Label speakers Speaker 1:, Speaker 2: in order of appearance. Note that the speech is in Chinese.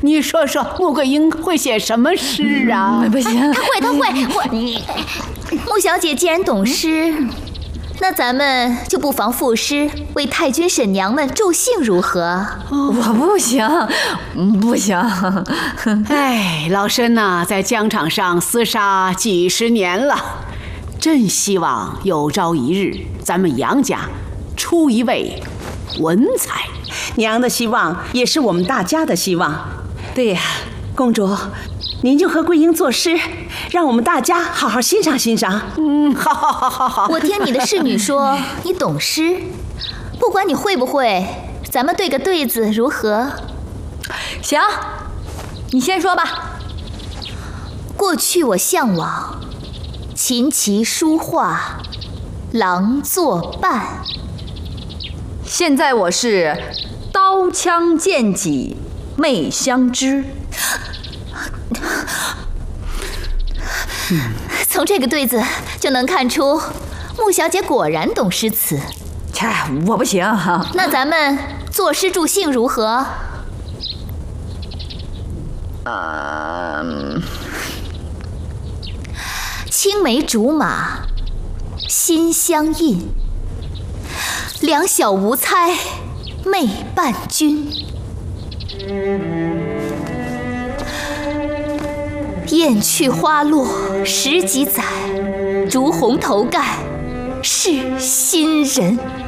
Speaker 1: 你说说，穆桂英会写什么诗啊？
Speaker 2: 不行，
Speaker 3: 她会。穆小姐既然懂诗，那咱们就不妨赋诗为太君婶娘们助兴，如何？
Speaker 2: 我不行，不行。
Speaker 1: 哎，老身呐，在疆场上厮杀几十年了，真希望有朝一日咱们杨家出一位文才。
Speaker 4: 娘的希望也是我们大家的希望。
Speaker 2: 对呀，
Speaker 4: 公主，您就和桂英作诗，让我们大家好好欣赏欣赏。
Speaker 1: 好。
Speaker 3: 我听你的侍女说你懂诗，不管你会不会，咱们对个对子如何？
Speaker 2: 行，你先说吧。
Speaker 3: 过去我向往琴棋书画，郎作伴。
Speaker 2: 现在我是刀枪剑戟妹相知。
Speaker 3: 从这个对子就能看出，穆小姐果然懂诗词。
Speaker 2: 切，我不行。
Speaker 3: 那咱们作诗助兴如何？青梅竹马心相印，两小无猜妹伴君。雁去花落10几载，竹红头盖是新人。